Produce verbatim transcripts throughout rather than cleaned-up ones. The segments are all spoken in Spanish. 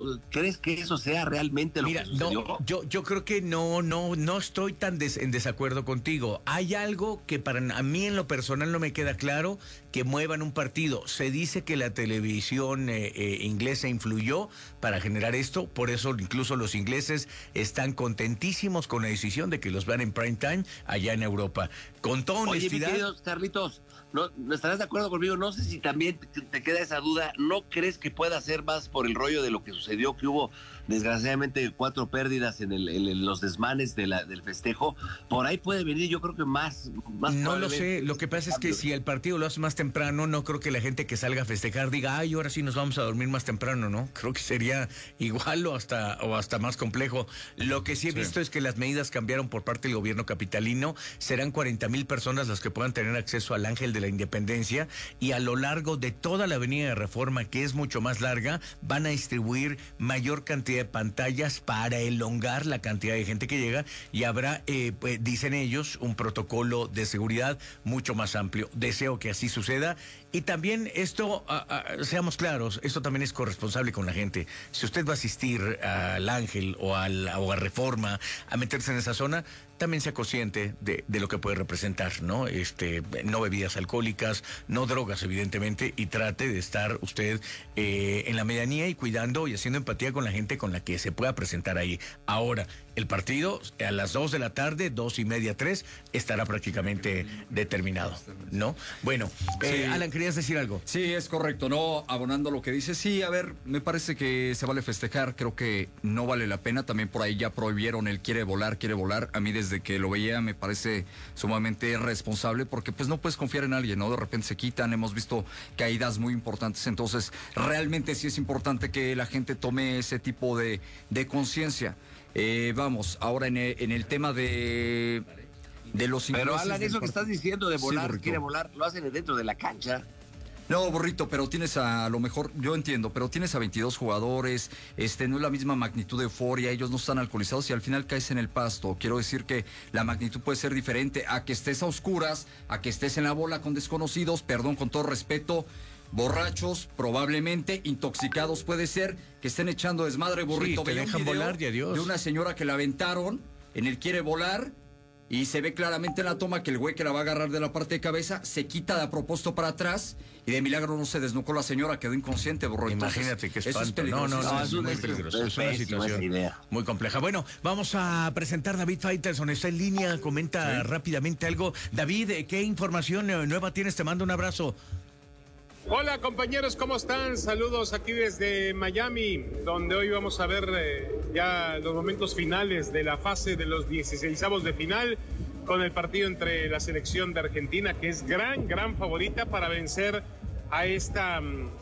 ¿Crees que eso sea realmente lo Mira, que sucedió? no, yo, yo creo que no, no, no estoy tan des, en desacuerdo contigo. Hay algo que para a mí en lo personal no me queda claro, que muevan un partido. Se dice que la televisión eh, eh, inglesa influyó para generar esto, por eso incluso los ingleses están contentísimos con la decisión de que los vean en prime time allá en Europa. Con toda honestidad. Oye, mi querido Carlitos, no, ¿no estarás de acuerdo conmigo? No sé si también te, te queda esa duda. ¿No crees que pueda ser más por el rollo de lo que sucedió, que hubo desgraciadamente cuatro pérdidas en, el, en los desmanes de la, del festejo? Por ahí puede venir, yo creo que más. más no lo sé, lo que pasa es que si el partido lo hace más temprano, no creo que la gente que salga a festejar diga, ay, ahora sí nos vamos a dormir más temprano, ¿no? Creo que sería igual o hasta, o hasta más complejo. Lo que sí he sí. visto es que las medidas cambiaron por parte del gobierno capitalino. Serán cuarenta mil personas las que puedan tener acceso al Ángel de la Independencia, y a lo largo de toda la avenida de Reforma, que es mucho más larga, van a distribuir mayor cantidad de pantallas para elongar la cantidad de gente que llega, y habrá, eh, pues, dicen ellos, un protocolo de seguridad mucho más amplio. Deseo que así suceda. Y también esto, uh, uh, seamos claros, esto también es corresponsable con la gente. Si usted va a asistir al Ángel o, al, o a Reforma a meterse en esa zona, también sea consciente de, de lo que puede representar, ¿no? Este, no bebidas alcohólicas, no drogas, evidentemente, y trate de estar usted eh, en la medianía y cuidando y haciendo empatía con la gente con la que se pueda presentar ahí. Ahora, el partido a las dos de la tarde, dos y media, tres, estará prácticamente determinado, ¿no? Bueno, eh, sí. Alan, ¿querías decir algo? Sí, es correcto, ¿no? Abonando lo que dice, sí, a ver, me parece que se vale festejar, creo que no vale la pena, también por ahí ya prohibieron el quiere volar, quiere volar, a mí desde Desde que lo veía me parece sumamente irresponsable, porque pues no puedes confiar en alguien, ¿no? De repente se quitan, hemos visto caídas muy importantes, entonces realmente sí es importante que la gente tome ese tipo de, de conciencia. Eh, vamos, ahora en el, en el tema de, de los ingleses. Pero Alan, eso que estás diciendo de volar, sí, quiere volar, lo hacen dentro de la cancha. No, Burrito, pero tienes a, a lo mejor, yo entiendo, pero tienes a veintidós jugadores, este, no es la misma magnitud de euforia, ellos no están alcoholizados y al final caes en el pasto. Quiero decir que la magnitud puede ser diferente a que estés a oscuras, a que estés en la bola con desconocidos, perdón, con todo respeto, borrachos, probablemente, intoxicados puede ser, que estén echando desmadre, Burrito. Sí, te dejan volar, y adiós. De una señora que la aventaron en el quiere volar. Y se ve claramente en la toma que el güey que la va a agarrar de la parte de cabeza se quita de a propósito para atrás y de milagro no se desnucó la señora, quedó inconsciente, borró. Imagínate que espanto. Es no, no, no, no, es, es muy peligroso. Es una situación muy compleja. Bueno, vamos a presentar David Faitelson, está en línea, comenta sí. rápidamente algo. David, ¿qué información nueva tienes? Te mando un abrazo. Hola compañeros, ¿cómo están? Saludos aquí desde Miami, donde hoy vamos a ver eh, ya los momentos finales de la fase de los dieciseisavos de final, con el partido entre la selección de Argentina, que es gran, gran favorita para vencer a esta,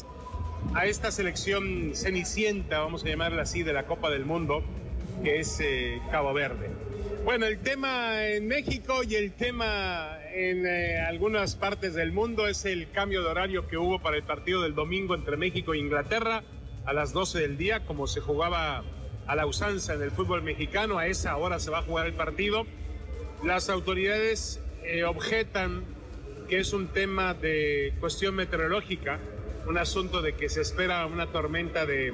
a esta selección cenicienta, vamos a llamarla así, de la Copa del Mundo, que es eh, Cabo Verde. Bueno, el tema en México y el tema en eh, algunas partes del mundo es el cambio de horario que hubo para el partido del domingo entre México e Inglaterra a las doce del día, como se jugaba a la usanza en el fútbol mexicano. A esa hora se va a jugar el partido. Las autoridades eh, objetan que es un tema de cuestión meteorológica, un asunto de que se espera una tormenta de,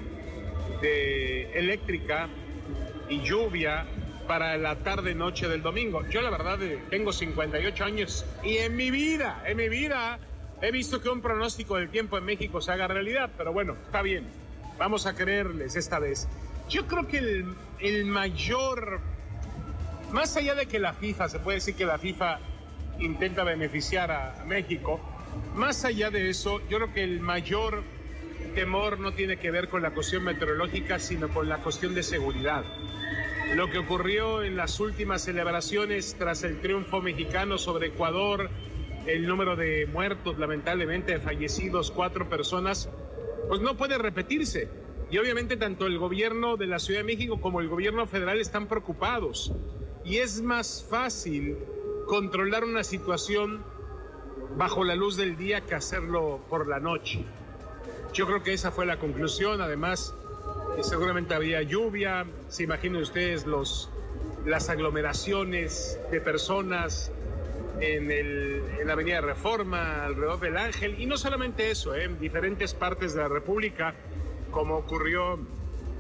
de eléctrica y lluvia para la tarde-noche del domingo. Yo la verdad eh, tengo cincuenta y ocho años y en mi vida, en mi vida he visto que un pronóstico del tiempo en México se haga realidad, pero bueno, está bien, vamos a creerles esta vez. Yo creo que el, el mayor, más allá de que la FIFA, se puede decir que la FIFA intenta beneficiar a, a México, más allá de eso, yo creo que el mayor temor no tiene que ver con la cuestión meteorológica, sino con la cuestión de seguridad. Lo que ocurrió en las últimas celebraciones tras el triunfo mexicano sobre Ecuador, el número de muertos, lamentablemente, de fallecidos, cuatro personas, pues no puede repetirse. Y obviamente tanto el gobierno de la Ciudad de México como el gobierno federal están preocupados. Y es más fácil controlar una situación bajo la luz del día que hacerlo por la noche. Yo creo que esa fue la conclusión. Además, seguramente había lluvia. Se imaginen ustedes los, las aglomeraciones de personas en, el, en la Avenida Reforma, alrededor del Ángel. Y no solamente eso, ¿eh? En diferentes partes de la República, como ocurrió